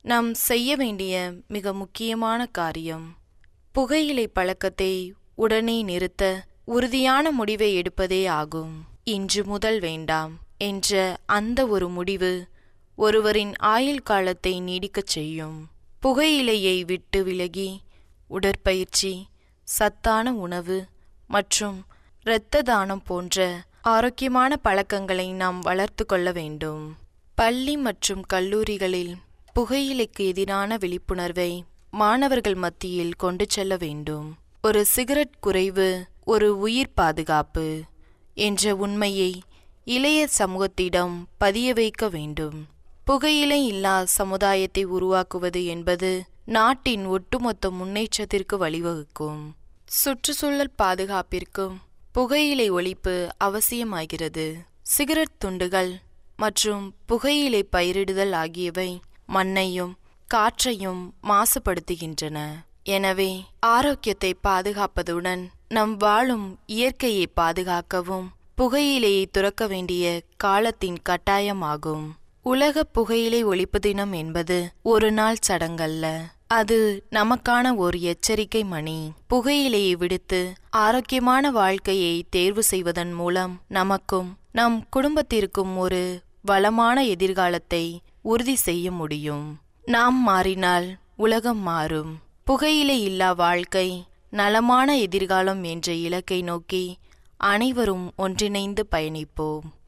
நாம் செய்ய வேண்டிய மிக முக்கியமான காரியம் புகையிலை பழக்கத்தை உடனே நிறுத்த உறுதியான முடிவை எடுப்பதே ஆகும். இன்று முதல் வேண்டாம் என்ற அந்த ஒரு முடிவு ஒருவரின் ஆயுள் காலத்தை நீடிக்கச் செய்யும். புகையிலையை விட்டு விலகி உடற்பயிற்சி, சத்தான உணவு மற்றும் இரத்த தானம் போன்ற ஆரோக்கியமான பழக்கங்களை நாம் வளர்த்து கொள்ள வேண்டும். பள்ளி மற்றும் கல்லூரிகளில் புகையிலைக்கு எதிரான விழிப்புணர்வை மாணவர்கள் மத்தியில் கொண்டு செல்ல வேண்டும். ஒரு சிகரெட் குறைவு ஒரு உயிர் பாதுகாப்பு என்ற உண்மையை இளைய சமூகத்திடம் பதிய வைக்க வேண்டும். புகையிலை இல்லா சமுதாயத்தை உருவாக்குவது என்பது நாட்டின் ஒட்டுமொத்த முன்னேற்றத்திற்கு வழிவகுக்கும். சுற்றுச்சூழல் பாதுகாப்பிற்கும் புகையிலை ஒழிப்பு அவசியமாகிறது. சிகரெட் துண்டுகள் மற்றும் புகையிலை பயிரிடுதல் ஆகியவை மண்ணையும் காற்றையும் மாசுபடுத்துகின்றன. எனவே ஆரோக்கியத்தை பாதுகாப்பதுடன் நம் வாழும் இயற்கையை பாதுகாக்கவும் புகையிலையை துறக்க வேண்டிய காலத்தின் கட்டாயமாகும். உலக புகையிலை ஒழிப்பு தினம் என்பது ஒரு நாள் சடங்கல்ல, அது நமக்கான ஒரு எச்சரிக்கை மணி. புகையிலையை விடுத்து ஆரோக்கியமான வாழ்க்கையை தேர்வு செய்வதன் மூலம் நமக்கும் நம் குடும்பத்திற்கும் ஒரு வளமான எதிர்காலத்தை உறுதி செய்ய முடியும். நாம் மாறினால் உலகம் மாறும். புகையிலை இல்லா வாழ்க்கை, நலமான எதிர்காலம் என்ற இலக்கை நோக்கி அனைவரும் ஒன்றிணைந்து பயணிப்போம்.